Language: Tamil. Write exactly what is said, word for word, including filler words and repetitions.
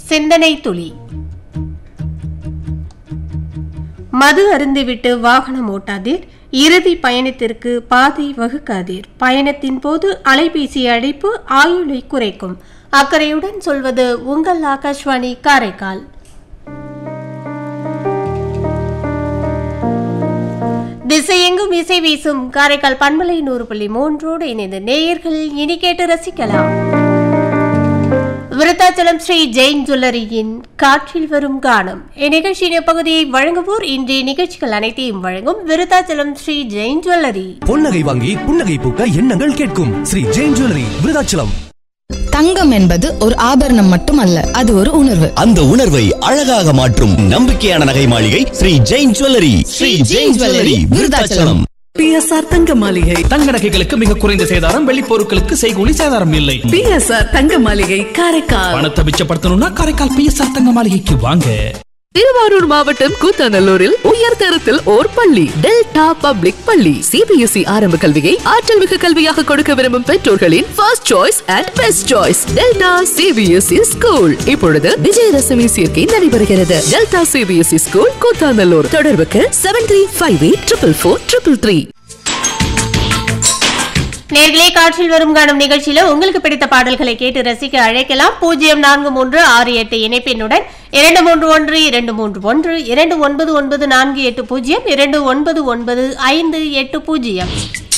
சிந்தனை துளி. மது அருந்திவிட்டு வாகனம் ஓட்டாதீர். இறுதி பயணத்திற்கு பாதை வகுக்காதீர். பயணத்தின் போது அலைபேசி அழைப்பு ஆயுளை குறைக்கும். அக்கறையுடன் சொல்வது உங்கள் ஆகாஷ்வாணி காரைக்கால். திசையெங்கும் இசை வீசும் காரைக்கால் பண்பலை நூறு புள்ளி மூன்றோடு இணைந்து நேயர்கள் இனி கேட்டு ரசிக்கலாம். விருத்தாச்சலம் ஸ்ரீ ஜெயின் ஜுவல்லரியின் காற்றில் வரும் கானம் இந்நிகழ்ச்சியின் பகுதியை வழங்குவோர் இன்றைய நிகழ்ச்சிகள் அனைத்தையும் வழங்கும் விருத்தாச்சலம் ஸ்ரீ ஜெயின் ஜுவல்லரி. பொன்னகை வாங்கி புன்னகை பூக்க எண்ணங்கள் கேட்கும் ஸ்ரீ ஜெயின் ஜுவல்லரி விருத்தாச்சலம். தங்கம் என்பது ஒரு ஆபரணம் மட்டுமல்ல, அது ஒரு உணர்வு. அந்த உணர்வை அழகாக மாற்றும் நம்பிக்கையான நகை மாளிகை Sri Jain jewellery. Sri Jain jewellery Virudhachalam. B S R தங்க மாளிகை. தங்க நகைகளுக்கு மிக குறைந்த சேதாரம், வெள்ளி பொருட்களுக்கு செய்கூலி சேதாரம் இல்லை. பி எஸ் ஆர் தங்க மாளிகை காரைக்கால். பணத்தை மிச்சப்படுத்தணும்னா காரைக்கால் பி எஸ் ஆர் தங்க மாளிகைக்கு வாங்க. திருவாரூர் மாவட்டம் கூத்தாநல்லூரில் உயர்தரத்தில் ஓர் பள்ளி, டெல்டா பப்ளிக் பள்ளி. சிபிஎஸ்இ ஆரம்ப கல்வியை ஆற்றல் மிகு கல்வியாக கொடுக்க விரும்பும் பெற்றோர்களின் first choice and best choice delta CBSE school. இப்பொழுது விஜயதசமி சேர்க்கை நடைபெறுகிறது. Delta CBSE school Koothanallur. தொடர்புக்கு seven three five eight triple four triple three. நேர்களே, காற்றில் வரும் காணும் நிகழ்ச்சியில உங்களுக்கு பிடித்த பாடல்களை கேட்டு ரசிக்க அழைக்கலாம். பூஜ்ஜியம் நான்கு மூன்று ஆறு எட்டு இணைப்பினுடன் இரண்டு மூன்று ஒன்று இரண்டு மூன்று ஒன்று இரண்டு ஒன்பது ஒன்பது நான்கு எட்டு பூஜ்ஜியம் இரண்டு ஒன்பது ஒன்பது ஐந்து எட்டு பூஜ்ஜியம்.